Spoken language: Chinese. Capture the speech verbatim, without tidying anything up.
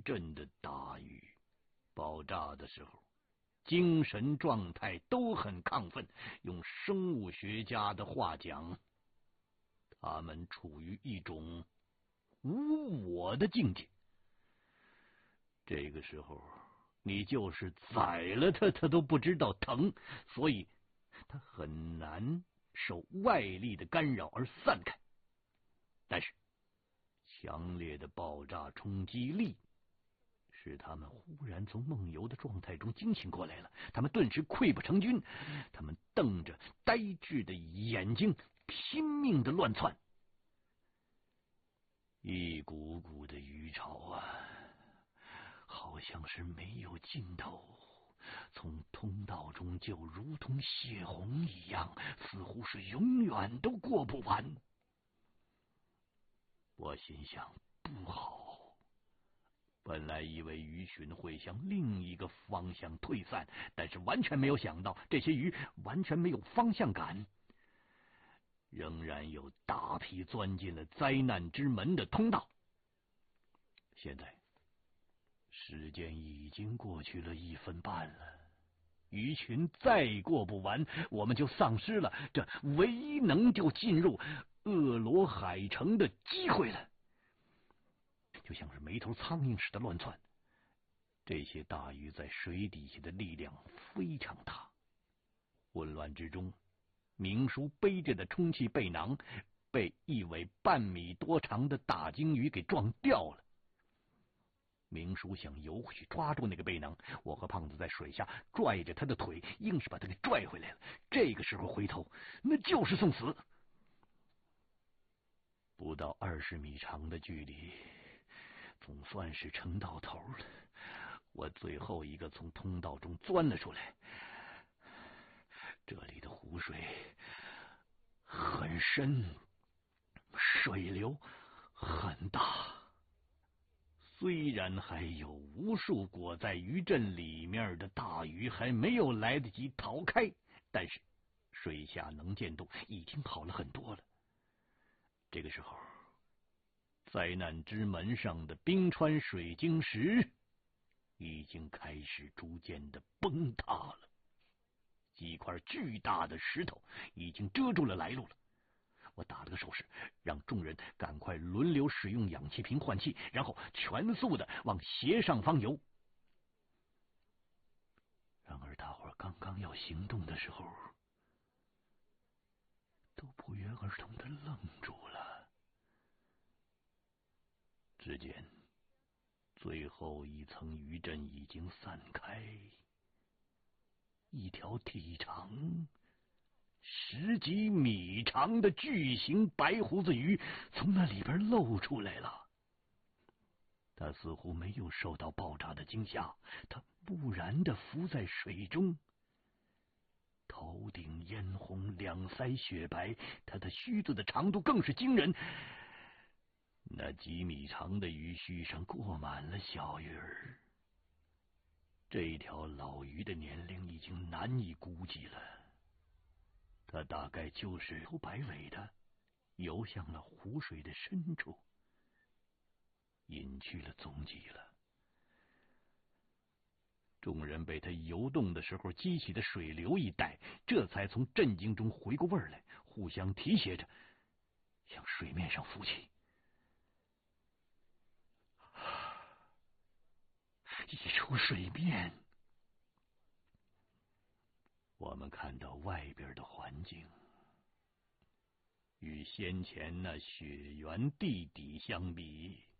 震的大鱼爆炸的时候，精神状态都很亢奋。用生物学家的话讲，他们处于一种无我的境界。这个时候，你就是宰了他，他都不知道疼，所以他很难受外力的干扰而散开。但是强烈的爆炸冲击力使他们忽然从梦游的状态中惊醒过来了，他们顿时溃不成军，他们瞪着呆滞的眼睛拼命的乱窜。一股股的鱼潮啊，好像是没有尽头，从通道中就如同血红一样，似乎是永远都过不完。我心想，不好，本来以为鱼群会向另一个方向退散，但是完全没有想到，这些鱼完全没有方向感，仍然有大批钻进了灾难之门的通道。现在时间已经过去了一分半了，鱼群再过不完，我们就丧失了这唯一能够进入恶罗海城的机会了。就像是没头苍蝇似的乱窜，这些大鱼在水底下的力量非常大。混乱之中，明叔背着的充气背囊被一尾半米多长的大鲸鱼给撞掉了。明叔想游回去抓住那个背囊，我和胖子在水下拽着他的腿，硬是把他给拽回来了。这个时候回头，那就是送死。不到二十米长的距离，总算是撑到头了。我最后一个从通道中钻了出来。这里的湖水很深，水流很大。虽然还有无数裹在鱼阵里面的大鱼还没有来得及逃开，但是水下能见度已经好了很多了。这个时候，灾难之门上的冰川水晶石已经开始逐渐的崩塌了，几块巨大的石头已经遮住了来路了。我打了个手势，让众人赶快轮流使用氧气瓶换气，然后全速的往斜上方游。然而大伙儿刚刚要行动的时候，都不约而同的愣住了。只见最后一层鱼阵已经散开，一条体长十几米长的巨型白胡子鱼从那里边露出来了。它似乎没有受到爆炸的惊吓，它木然的浮在水中，头顶嫣红，两腮雪白，它的须子的长度更是惊人。那几米长的鱼须上过满了小鱼儿。这条老鱼的年龄已经难以估计了，它大概就是头摆尾的游向了湖水的深处，隐去了踪迹了。众人被他游动的时候激起的水流一带，这才从震惊中回过味儿来，互相提携着向水面上浮起。一出水面，我们看到外边的环境与先前那雪原地底相比，